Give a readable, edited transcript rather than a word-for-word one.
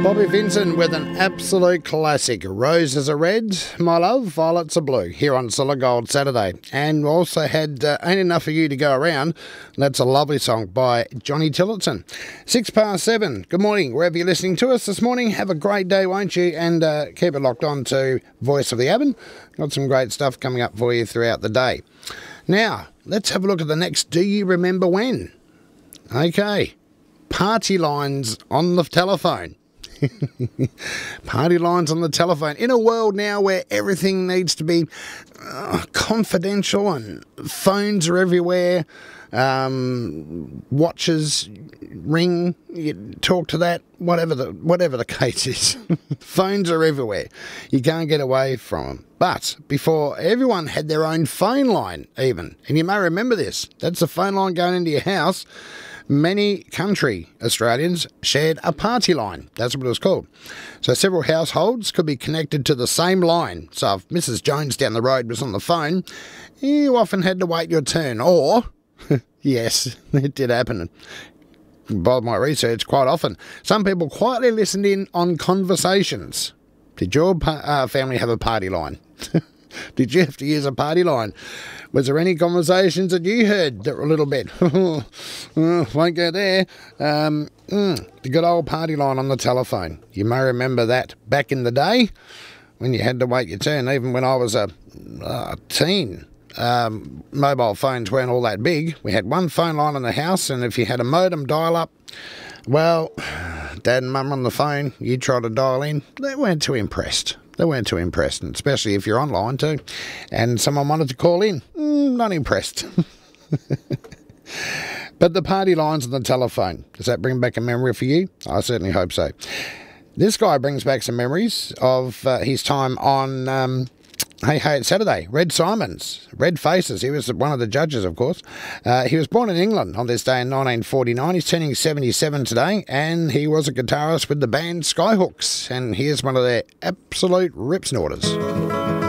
Bobby Vinson with an absolute classic. Roses are red, my love, violets are blue, here on Solid Gold Saturday. And we also had Ain't Enough For You to Go Around. That's a lovely song by Johnny Tillotson. 7:06. Good morning, wherever you're listening to us this morning. Have a great day, won't you? And keep it locked on to Voice of the Avon. Got some great stuff coming up for you throughout the day. Now, let's have a look at the next Do You Remember When? Okay, party lines on the telephone. Party lines on the telephone. In a world now where everything needs to be confidential and phones are everywhere, watches ring, you talk to that, whatever the case is. Phones are everywhere. You can't get away from them. But before, everyone had their own phone line even. And you may remember this. That's the phone line going into your house. Many country Australians shared a party line. That's what it was called. So several households could be connected to the same line. So if Mrs. Jones down the road was on the phone, you often had to wait your turn. Or, yes, it did happen. By my research, quite often, some people quietly listened in on conversations. Did your family have a party line? Did you have to use a party line? Was there any conversations that you heard that were a little bit, won't go there, the good old party line on the telephone? You may remember that back in the day when you had to wait your turn, even when I was a teen. Mobile phones weren't all that big. We had one phone line in the house, and if you had a modem dial-up, well, Dad and Mum on the phone, you try to dial in, they weren't too impressed. And especially if you're online too, and someone wanted to call in, not impressed. But the party lines on the telephone, does that bring back a memory for you? I certainly hope so. This guy brings back some memories of his time on Hey Hey It's Saturday. Red Simons, Red Faces. He was one of the judges, of course. He was born in England on this day in 1949. He's turning 77 today, and he was a guitarist with the band Skyhooks. And here's one of their absolute rip snorters.